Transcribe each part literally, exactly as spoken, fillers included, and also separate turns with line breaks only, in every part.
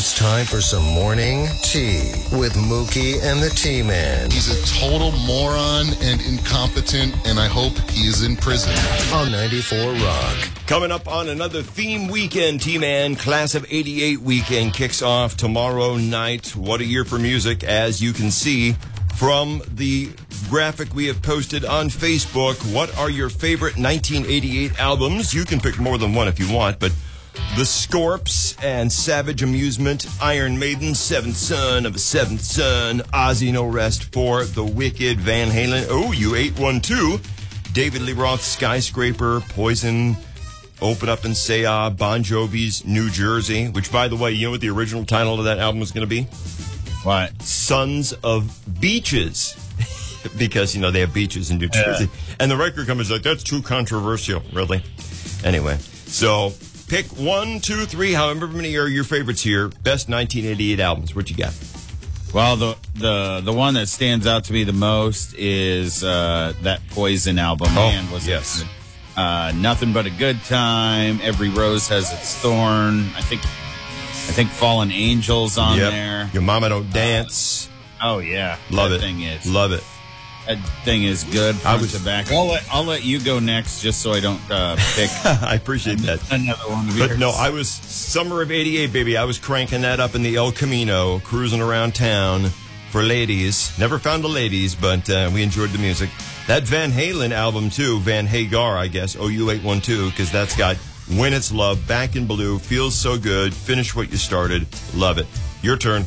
It's time for some morning tea with Mookie and the T-Man.
He's a total moron and incompetent, and I hope he is in prison.
On ninety-four Rock.
Coming up on another theme weekend, T-Man. Class of eighty-eight weekend kicks off tomorrow night. What a year for music, as you can see from the graphic we have posted on Facebook. What are your favorite nineteen eighty-eight albums? You can pick more than one if you want, but The Scorps and Savage Amusement, Iron Maiden, Seventh Son of a Seventh Son, Ozzy No Rest for The Wicked, Van Halen, oh, U eight one two, David Lee Roth, Skyscraper, Poison, Open Up and Say Ah, Bon Jovi's New Jersey, which, by the way, you know what the original title of that album was going to be?
What?
Sons of Beaches. Because, you know, they have beaches in New Jersey. Yeah. And the record company's like, that's too controversial, really. Anyway, so pick one, two, three, however many are your favorites here. Best nineteen eighty-eight albums. What you got?
Well, the the the one that stands out to me the most is uh, that Poison album.
Oh,
Man, was
yes.
it uh, Nothing But a Good Time. Every Rose Has Its Thorn. I think I think Fallen Angels on
yep.
there.
Your Mama Don't Dance.
Uh, oh yeah,
love
that
it.
Thing is
love it.
That thing is good.
I was
to back. I'll let I'll let you go next, just so I don't uh, pick.
I appreciate that.
Another one of
But
yours.
no, I was summer of eighty-eight, baby. I was cranking that up in the El Camino, cruising around town for ladies. Never found the ladies, but uh, we enjoyed the music. That Van Halen album too, Van Hagar, I guess, O U eight one two, because that's got When It's Love, Back in Blue, Feels So Good, Finish What You Started. Love it. Your turn.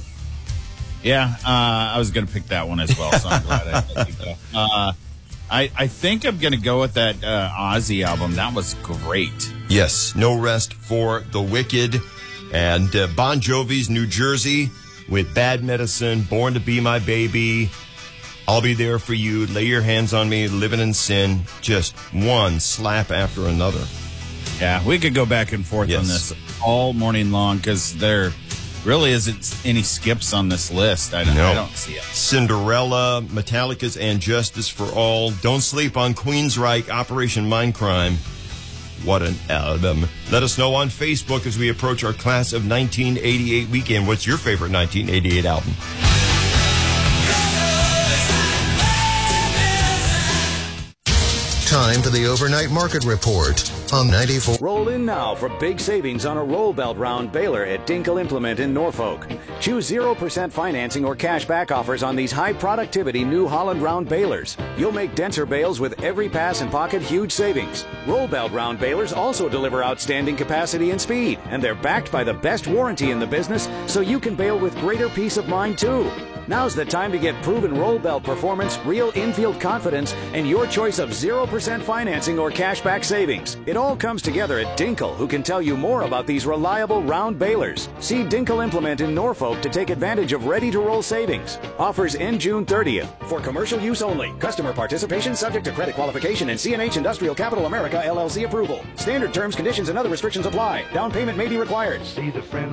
Yeah, uh, I was going to pick that one as well, so I'm glad I let you go. Uh, I, I think I'm going to go with that uh, Ozzy album. That was great.
Yes, No Rest for The Wicked. And uh, Bon Jovi's New Jersey with Bad Medicine, Born to Be My Baby, I'll Be There for You, Lay Your Hands on Me, Living in Sin. Just one slap after another.
Yeah, we could go back and forth
yes.
on this all morning long because there really isn't any skips on this list. I don't,
no.
I don't see it.
Cinderella, Metallica's And Justice for All, Don't Sleep on Queensryche, Operation Mindcrime. What an album. Let us know on Facebook as we approach our Class of nineteen eighty-eight weekend. What's your favorite nineteen eighty-eight album?
Time for the overnight market report on ninety-four.
Roll in now for big savings on a roll belt round baler at Dinkle Implement in Norfolk. Choose zero percent financing or cash back offers on these high productivity New Holland round balers. You'll make denser bales with every pass and pocket huge savings. Roll belt round balers also deliver outstanding capacity and speed, and they're backed by the best warranty in the business, so you can bale with greater peace of mind too. Now's the time to get proven roll belt performance, real infield confidence, and your choice of zero percent financing or cashback savings. It all comes together at Dinkle, who can tell you more about these reliable round balers. See Dinkle Implement in Norfolk to take advantage of ready-to-roll savings. Offers end June thirtieth. For commercial use only. Customer participation subject to credit qualification and C and H Industrial Capital America L L C approval. Standard terms, conditions, and other restrictions apply. Down payment may be required.
See the friendly